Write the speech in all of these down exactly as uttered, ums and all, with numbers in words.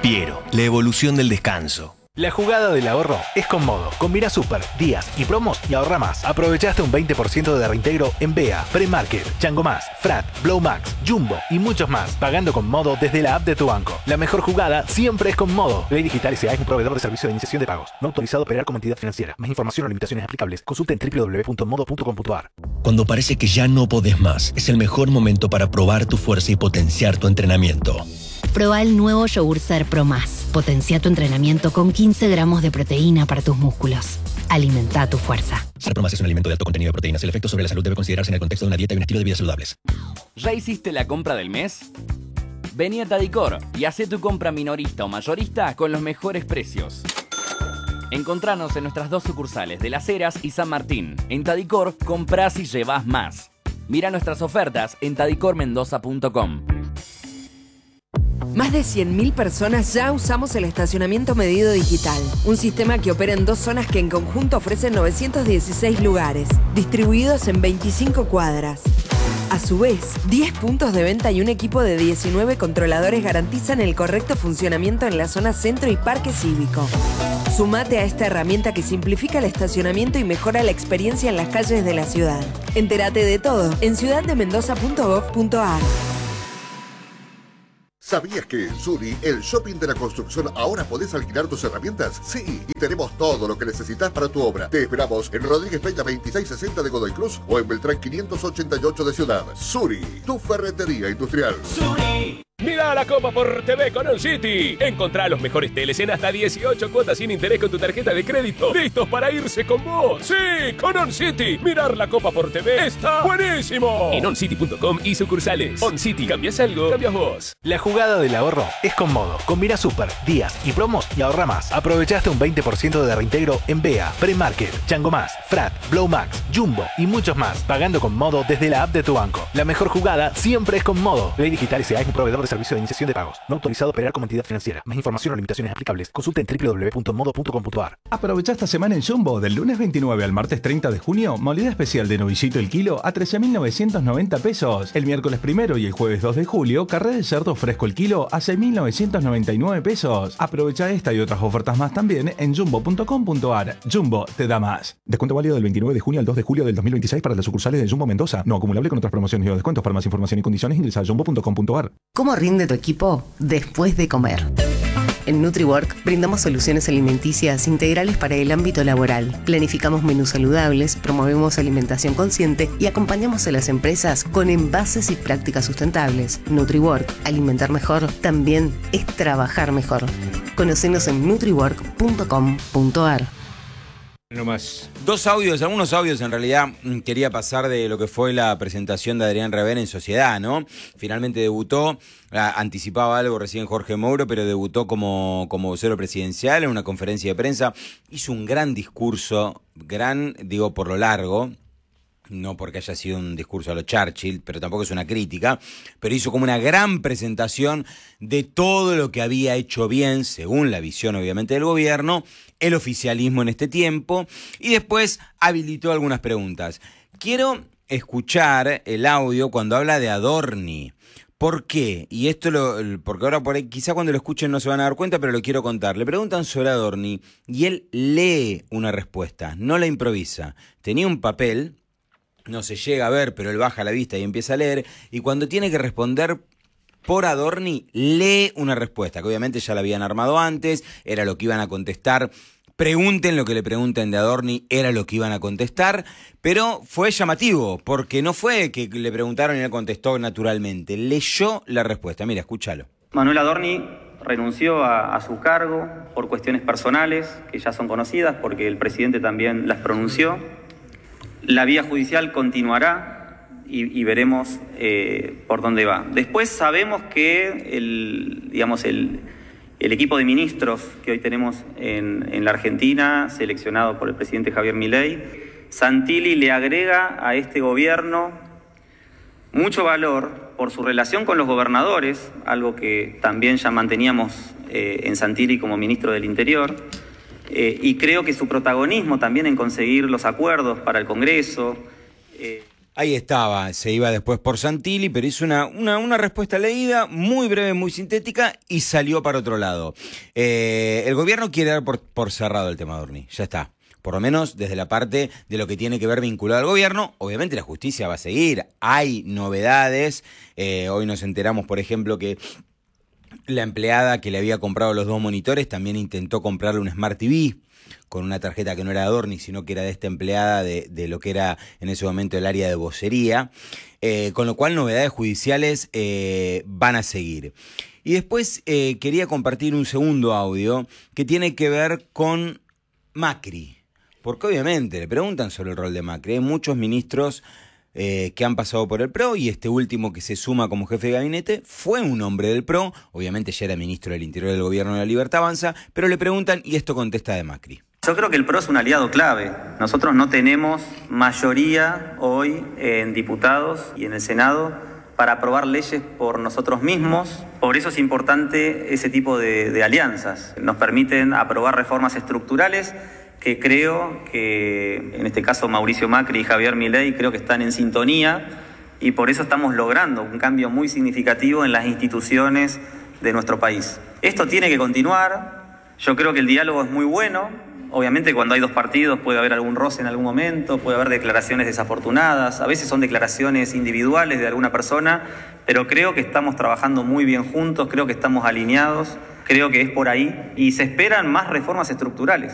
Piero, la evolución del descanso. La jugada del ahorro es con Modo. Combina super, días y promos y ahorra más. Aprovechaste un veinte por ciento de reintegro en Bea, Premarket, Chango Más, Frat, Blow Max, Jumbo y muchos más. Pagando con Modo desde la app de tu banco. La mejor jugada siempre es con Modo. Ley Digital S A es un proveedor de servicio de iniciación de pagos. No autorizado a operar como entidad financiera. Más información o limitaciones aplicables. Consulta en doble u doble u doble u punto modo punto com punto a r. Cuando parece que ya no podés más, es el mejor momento para probar tu fuerza y potenciar tu entrenamiento. Proba el nuevo Yogur Ser Pro Más. Potencia tu entrenamiento con quince gramos de proteína para tus músculos. Alimenta tu fuerza. Ser Pro Más es un alimento de alto contenido de proteínas. El efecto sobre la salud debe considerarse en el contexto de una dieta y un estilo de vida saludables. ¿Ya hiciste la compra del mes? Vení a Tadicor y hacé tu compra minorista o mayorista con los mejores precios. Encontranos en nuestras dos sucursales de Las Heras y San Martín. En Tadicor, comprás y llevás más. Mira nuestras ofertas en tadicor mendoza punto com. Más de cien mil personas ya usamos el estacionamiento medido digital, un sistema que opera en dos zonas que en conjunto ofrecen novecientos dieciséis lugares, distribuidos en veinticinco cuadras. A su vez, diez puntos de venta y un equipo de diecinueve controladores garantizan el correcto funcionamiento en la zona centro y parque cívico. Sumate a esta herramienta que simplifica el estacionamiento y mejora la experiencia en las calles de la ciudad. Entérate de todo en ciudad de mendoza punto gov punto a r. ¿Sabías que en Suri, el shopping de la construcción, ahora podés alquilar tus herramientas? Sí, y tenemos todo lo que necesitas para tu obra. Te esperamos en Rodríguez Peña veintiséis sesenta de Godoy Cruz o en Beltrán quinientos ochenta y ocho de Ciudad. Suri, tu ferretería industrial. Suri. Mira la Copa por T V con OnCity. Encontrá los mejores teles en hasta dieciocho cuotas sin interés con tu tarjeta de crédito. ¡Listos para irse con vos! ¡Sí! ¡Con OnCity! Mirar la Copa por T V está buenísimo. En oncity punto com y sucursales. OnCity. ¿Cambias algo? Cambias vos. La jugada del ahorro es con Modo. Combina super, días y promos y ahorra más. Aprovechaste un veinte por ciento de reintegro en Bea, Premarket, Chango Más, Frat, Blow Max, Jumbo y muchos más. Pagando con Modo desde la app de tu banco. La mejor jugada siempre es con Modo. Ley Digital S A es un proveedor de servicio de iniciación de pagos. No autorizado a operar como entidad financiera. Más información o limitaciones aplicables. Consulta en doble u doble u doble u punto modo punto com punto a r. Aprovecha esta semana en Jumbo, del lunes veintinueve al martes treinta de junio, molida especial de novillito el kilo a trece mil novecientos noventa pesos. El miércoles primero y el jueves dos de julio, carré de cerdo fresco el kilo a seis mil novecientos noventa y nueve pesos. Aprovecha esta y otras ofertas más también en jumbo punto com punto a r. Jumbo te da más. Descuento válido del veintinueve de junio al dos de julio del dos mil veintiséis para las sucursales de Jumbo Mendoza. No acumulable con otras promociones o descuentos. Para más información y condiciones ingresa a jumbo punto com punto a r. ¿Cómo rinde tu equipo después de comer? En NutriWork brindamos soluciones alimenticias integrales para el ámbito laboral. Planificamos menús saludables, promovemos alimentación consciente y acompañamos a las empresas con envases y prácticas sustentables. NutriWork, alimentar mejor, también es trabajar mejor. Conocenos en nutriwork punto com punto a r. No más. Dos audios, algunos audios en realidad quería pasar de lo que fue la presentación de Adrián Rivera en Sociedad, ¿no? Finalmente debutó, anticipaba algo recién Jorge Mouro, pero debutó como, como vocero presidencial en una conferencia de prensa. Hizo un gran discurso, gran, digo, por lo largo. No porque haya sido un discurso a lo Churchill, pero tampoco es una crítica, pero hizo como una gran presentación de todo lo que había hecho bien, según la visión obviamente del gobierno, el oficialismo en este tiempo, y después habilitó algunas preguntas. Quiero escuchar el audio cuando habla de Adorni. ¿Por qué? Y esto lo, porque ahora por ahí, quizá cuando lo escuchen no se van a dar cuenta, pero lo quiero contar. Le preguntan sobre Adorni y él lee una respuesta, no la improvisa. Tenía un papel, no se llega a ver, pero él baja la vista y empieza a leer, y cuando tiene que responder por Adorni, lee una respuesta, que obviamente ya la habían armado antes, era lo que iban a contestar. Pregunten lo que le pregunten de Adorni, era lo que iban a contestar, pero fue llamativo, porque no fue que le preguntaron y él contestó naturalmente, leyó la respuesta. Mira, escúchalo. Manuel Adorni renunció a, a su cargo por cuestiones personales, que ya son conocidas, porque el presidente también las pronunció. La vía judicial continuará y, y veremos eh, por dónde va. Después sabemos que el, digamos, el, el equipo de ministros que hoy tenemos en, en la Argentina, seleccionado por el presidente Javier Milei, Santilli le agrega a este gobierno mucho valor por su relación con los gobernadores, algo que también ya manteníamos eh, en Santilli como ministro del Interior. Eh, y creo que su protagonismo también en conseguir los acuerdos para el Congreso. Eh... Ahí estaba, se iba después por Santilli, pero hizo una, una, una respuesta leída, muy breve, muy sintética, y salió para otro lado. Eh, el gobierno quiere dar por, por cerrado el tema Dorni, ya está. Por lo menos desde la parte de lo que tiene que ver vinculado al gobierno. Obviamente la justicia va a seguir, hay novedades. Eh, hoy nos enteramos, por ejemplo, que la empleada que le había comprado los dos monitores también intentó comprarle un Smart T V con una tarjeta que no era de Dorni, sino que era de esta empleada de, de lo que era en ese momento el área de vocería, eh, con lo cual novedades judiciales eh, van a seguir. Y después eh, quería compartir un segundo audio que tiene que ver con Macri, porque obviamente le preguntan sobre el rol de Macri. Hay muchos ministros Eh, que han pasado por el P R O, y este último que se suma como jefe de gabinete fue un hombre del P R O, obviamente ya era ministro del Interior del Gobierno de la Libertad Avanza, pero le preguntan y esto contesta de Macri. Yo creo que el P R O es un aliado clave. Nosotros no tenemos mayoría hoy en diputados y en el Senado para aprobar leyes por nosotros mismos. Por eso es importante ese tipo de, de alianzas. Nos permiten aprobar reformas estructurales que creo que, en este caso, Mauricio Macri y Javier Milei creo que están en sintonía, y por eso estamos logrando un cambio muy significativo en las instituciones de nuestro país. Esto tiene que continuar. Yo creo que el diálogo es muy bueno. Obviamente cuando hay dos partidos puede haber algún roce en algún momento, puede haber declaraciones desafortunadas, a veces son declaraciones individuales de alguna persona, pero creo que estamos trabajando muy bien juntos, creo que estamos alineados, creo que es por ahí, y se esperan más reformas estructurales.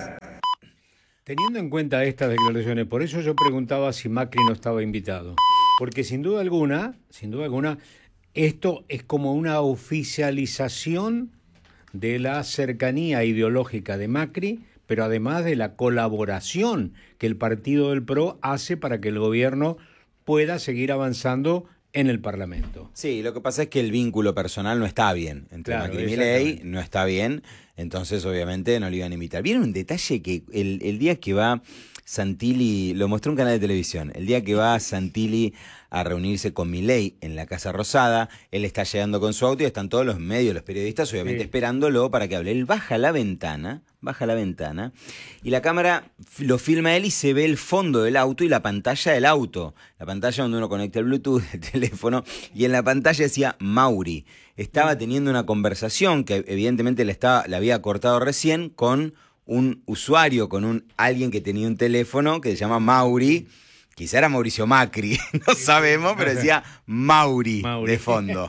Teniendo en cuenta estas declaraciones, por eso yo preguntaba si Macri no estaba invitado. Porque sin duda alguna, sin duda alguna, esto es como una oficialización de la cercanía ideológica de Macri, pero además de la colaboración que el partido del P R O hace para que el gobierno pueda seguir avanzando en el Parlamento. Sí, lo que pasa es que el vínculo personal no está bien. Entre Claro, Macri y Milei no está bien, entonces obviamente no lo iban a invitar. ¿Vieron un detalle que el, el día que va Santilli, lo mostró un canal de televisión, el día que va Santilli a reunirse con Milei en la Casa Rosada, él está llegando con su auto y están todos los medios, los periodistas, obviamente sí, esperándolo para que hable. Él baja la ventana, baja la ventana, y la cámara lo filma a él y se ve el fondo del auto y la pantalla del auto. La pantalla donde uno conecta el Bluetooth, el teléfono, y en la pantalla decía Mauri. Estaba teniendo una conversación que evidentemente le, estaba, le había cortado recién con un usuario, con un alguien que tenía un teléfono que se llama Mauri. Quizá era Mauricio Macri, no sabemos, pero decía Mauri, Mauri de fondo.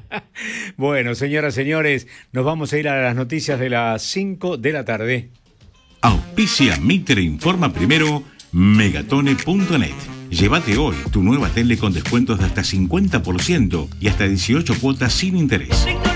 Bueno, señoras, señores, nos vamos a ir a las noticias de las cinco de la tarde. Auspicia Mitre Informa Primero, megatone punto net. Llévate hoy tu nueva tele con descuentos de hasta cincuenta por ciento y hasta dieciocho cuotas sin interés.